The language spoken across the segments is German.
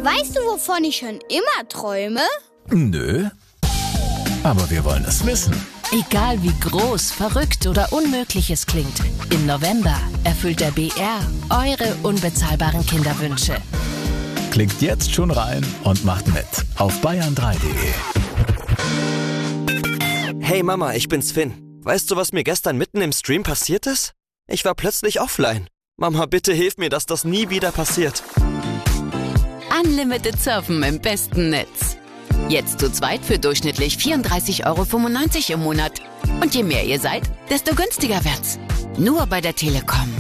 Weißt du, wovon ich schon immer träume? Nö, aber wir wollen es wissen. Egal wie groß, verrückt oder unmöglich es klingt, im November erfüllt der BR eure unbezahlbaren Kinderwünsche. Klickt jetzt schon rein und macht mit auf bayern3.de. Hey Mama, ich bin's Finn. Weißt du, was mir gestern mitten im Stream passiert ist? Ich war plötzlich offline. Mama, bitte hilf mir, dass das nie wieder passiert. Unlimited Surfen im besten Netz. Jetzt zu zweit für durchschnittlich 34,95 € im Monat. Und je mehr ihr seid, desto günstiger wird's. Nur bei der Telekom.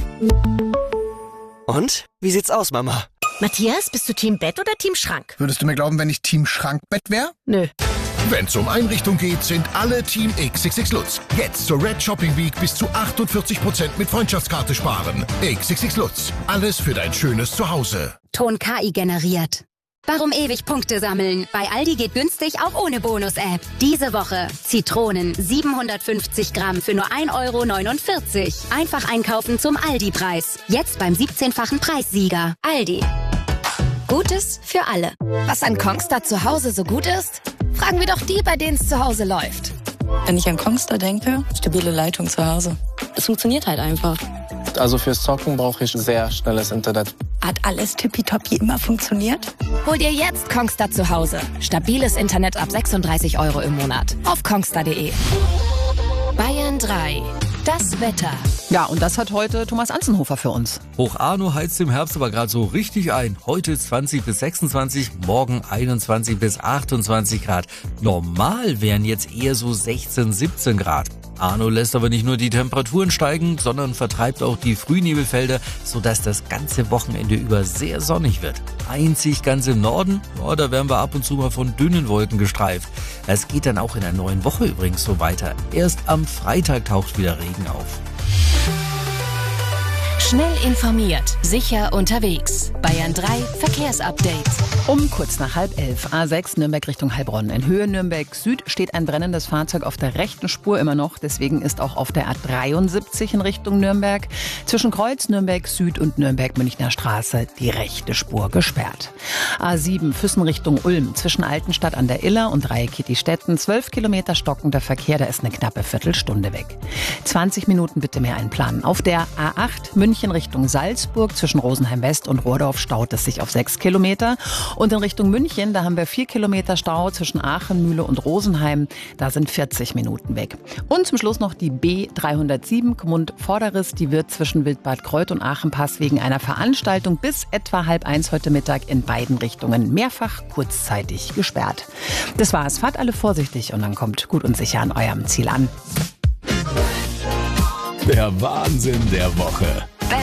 Und? Wie sieht's aus, Mama? Matthias, bist du Team Bett oder Team Schrank? Würdest du mir glauben, wenn ich Team Schrankbett wäre? Nö. Wenn's um Einrichtung geht, sind alle Team XXX Lutz. Jetzt zur Red Shopping Week bis zu 48% mit Freundschaftskarte sparen. XXX Lutz. Alles für dein schönes Zuhause. Ton KI generiert. Warum ewig Punkte sammeln? Bei Aldi geht günstig auch ohne Bonus-App. Diese Woche Zitronen 750 Gramm für nur 1,49 €. Einfach einkaufen zum Aldi-Preis. Jetzt beim 17-fachen Preissieger. Aldi. Gutes für alle. Was an Kongstar zu Hause so gut ist? Fragen wir doch die, bei denen es zu Hause läuft. Wenn ich an Kongstar denke, stabile Leitung zu Hause. Es funktioniert halt einfach. Also fürs Zocken brauche ich sehr schnelles Internet. Hat alles tippitoppi immer funktioniert? Hol dir jetzt Kongstar zu Hause. Stabiles Internet ab 36 € im Monat. Auf kongstar.de. Bayern 3. Das Wetter. Ja, und das hat heute Thomas Anzenhofer für uns. Hoch Arno heizt im Herbst aber gerade so richtig ein. Heute 20 bis 26, morgen 21 bis 28 Grad. Normal wären jetzt eher so 16, 17 Grad. Arno lässt aber nicht nur die Temperaturen steigen, sondern vertreibt auch die Frühnebelfelder, sodass das ganze Wochenende über sehr sonnig wird. Einzig ganz im Norden, da werden wir ab und zu mal von dünnen Wolken gestreift. Es geht dann auch in der neuen Woche übrigens so weiter. Erst am Freitag taucht wieder Regen auf. Schnell informiert, sicher unterwegs. Bayern 3 Verkehrsupdate. Um kurz nach 10:30, A6 Nürnberg Richtung Heilbronn. In Höhe Nürnberg Süd steht ein brennendes Fahrzeug auf der rechten Spur immer noch. Deswegen ist auch auf der A73 in Richtung Nürnberg zwischen Kreuz Nürnberg Süd und Nürnberg-Münchner Straße die rechte Spur gesperrt. A7 Füssen Richtung Ulm zwischen Altenstadt an der Iller und Dreieck-Kittistetten 12 Kilometer stockender Verkehr, da ist eine knappe Viertelstunde weg. 20 Minuten bitte mehr einplanen. Auf der A8 München Richtung Salzburg zwischen Rosenheim West und Rohrdorf staut es sich auf 6 Kilometer. Und in Richtung München, da haben wir 4 Kilometer Stau zwischen Aachen, Mühle und Rosenheim. Da sind 40 Minuten weg. Und zum Schluss noch die B307 Gmund-Vorderriss. Die wird zwischen Wildbad Kreuth und Aachenpass wegen einer Veranstaltung bis etwa 12:30 heute Mittag in beiden Richtungen mehrfach kurzzeitig gesperrt. Das war's. Fahrt alle vorsichtig und dann kommt gut und sicher an eurem Ziel an. Der Wahnsinn der Woche.